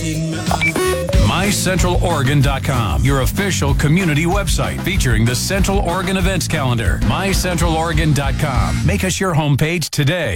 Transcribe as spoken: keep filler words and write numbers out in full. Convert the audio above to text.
my central oregon dot com, your official community website featuring the Central Oregon events calendar. my central oregon dot com. Make us your homepage today.